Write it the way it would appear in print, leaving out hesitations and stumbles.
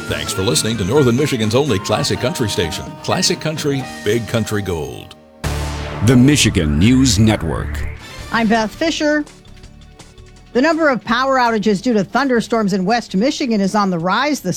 Thanks for listening to Northern Michigan's only classic country station. Classic Country, Big Country Gold. The Michigan News Network. I'm Beth Fisher. The number of power outages due to thunderstorms in West Michigan is on the rise this